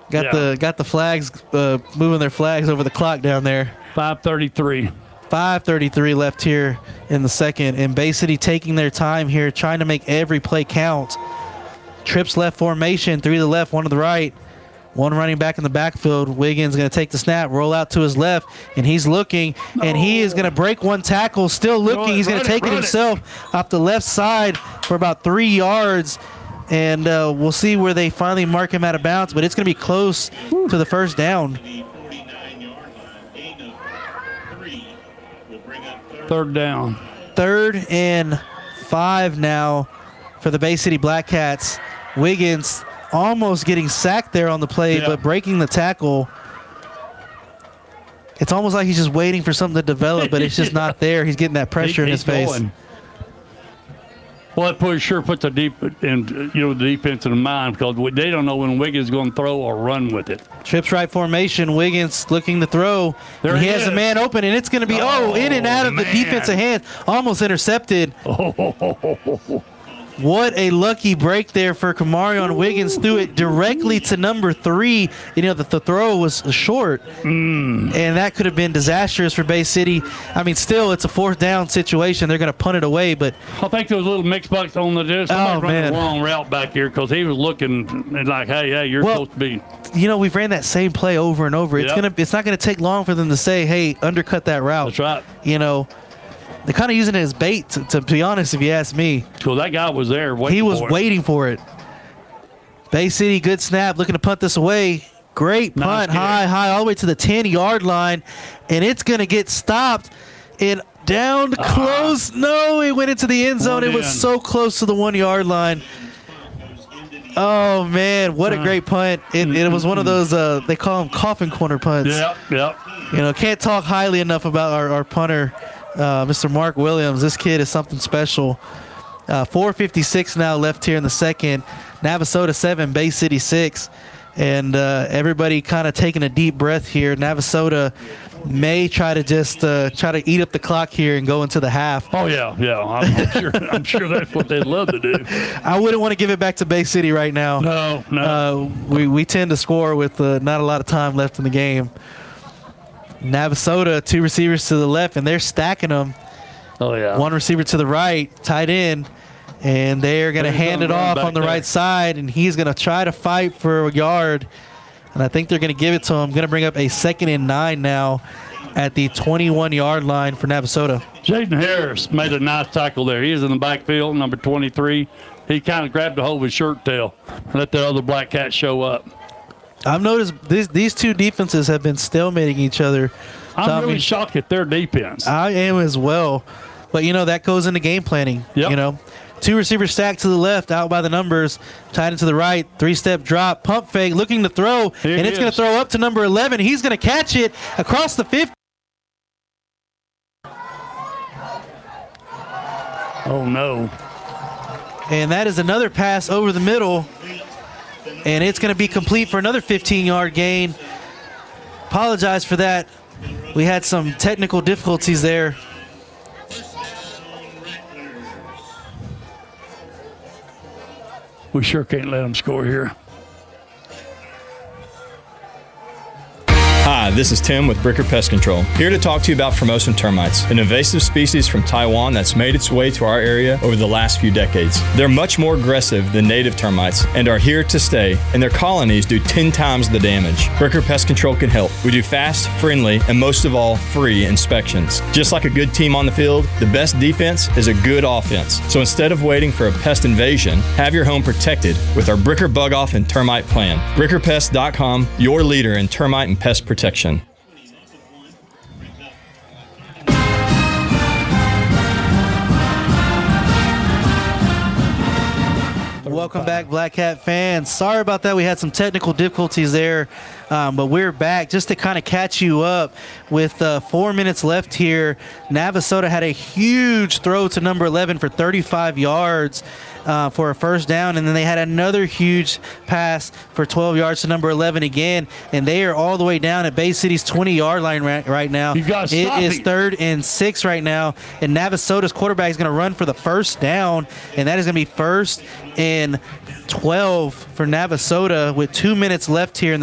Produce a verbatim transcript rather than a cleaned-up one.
Got yeah. the got the flags uh, moving their flags over the clock down there. five thirty-three. five thirty-three left here in the second, and Bay City taking their time here, trying to make every play count. Trips left formation, three to the left, one to the right. One running back in the backfield. Wiggins going to take the snap, roll out to his left, and he's looking, and he is going to break one tackle, still looking. He's going to take it himself off the left side for about three yards, and uh, we'll see where they finally mark him out of bounds, but it's going to be close to the first down. Third down. Third and five now for the Bay City Black Cats. Wiggins almost getting sacked there on the play, yeah. but breaking the tackle. It's almost like he's just waiting for something to develop, but it's just yeah. not there. He's getting that pressure he, in his face. Going. Well, it put, sure puts a deep in, you know, the defense in mind because they don't know when Wiggins is going to throw or run with it. Trips right formation. Wiggins looking to throw. There he he has is. a man open, and it's going to be, oh, oh, in and out of man. the defensive hands. Almost intercepted. Oh. What a lucky break there for Kamarion Wiggins. Threw it directly to number three. You know, the, the throw was short, mm. and that could have been disastrous for Bay City. I mean, still, it's a fourth down situation. They're going to punt it away, but I think there was a little mix bucks on the somebody oh, running man. the wrong route back here because he was looking like, hey, hey, you're well, supposed to be. You know, we've ran that same play over and over. It's yep. gonna, it's not going to take long for them to say, hey, undercut that route. That's right. You know, they're kind of using it as bait, to, to be honest, if you ask me. Because that guy was there waiting He was for waiting for it. Bay City, good snap, looking to punt this away. Great punt, nice high, high, all the way to the ten-yard line, and it's going to get stopped and down Ah. close. No, it went into the end zone. One it was in. so close to the one-yard line. Oh, man, what a great punt. It, it was one of those, uh, they call them coffin corner punts. Yep, yep. You know, can't talk highly enough about our, our punter, uh, Mister Mark Williams. This kid is something special. Uh, four fifty-six now left here in the second. Navasota seven, Bay City six. And uh, everybody kind of taking a deep breath here. Navasota may try to just uh, try to eat up the clock here and go into the half. Oh, yeah, yeah. I'm, I'm, sure, I'm sure that's what they'd love to do. I wouldn't want to give it back to Bay City right now. No, no. Uh, we, we tend to score with uh, not a lot of time left in the game. Navasota, two receivers to the left, and they're stacking them. Oh, yeah. One receiver to the right, tight end, and they're going to hand it off on the there. right side, and he's going to try to fight for a yard, and I think they're going to give it to him. Going to bring up a second and nine now at the twenty-one-yard line for Navasota. Jaden Harris made a nice tackle there. He is in the backfield, number twenty-three. He kind of grabbed a hold of his shirt tail and let that other Black Cat show up. I've noticed these, these two defenses have been stalemating each other. I'm So, I really mean, shocked at their defense. I am as well. But, you know, that goes into game planning. Yep. You know, two receivers stacked to the left, out by the numbers, tight into the right, three-step drop, pump fake, looking to throw, Here and it it's going to is. throw up to number eleven. He's going to catch it across the fifty. Oh, no. And that is another pass over the middle, and it's going to be complete for another fifteen-yard gain. Apologize for that. We had some technical difficulties there. We sure can't let them score here. Hi, this is Tim with Bricker Pest Control, here to talk to you about Formosan termites, an invasive species from Taiwan that's made its way to our area over the last few decades. They're much more aggressive than native termites and are here to stay, and their colonies do ten times the damage. Bricker Pest Control can help. We do fast, friendly, and most of all, free inspections. Just like a good team on the field, the best defense is a good offense. So instead of waiting for a pest invasion, have your home protected with our Bricker Bug Off and Termite Plan. Bricker Pest dot com, your leader in termite and pest protection. Protection. Welcome back, Black Cat fans. Sorry about that. We had some technical difficulties there, um, but we're back just to kind of catch you up with uh, four minutes left here. Navasota had a huge throw to number eleven for thirty-five yards. Uh, for a first down, and then they had another huge pass for twelve yards to number eleven again, and they are all the way down at Bay City's twenty-yard line right, right now. You gotta stop it is it. third and six right now, and Navasota's quarterback is going to run for the first down, and that is going to be first and twelve for Navasota with two minutes left here in the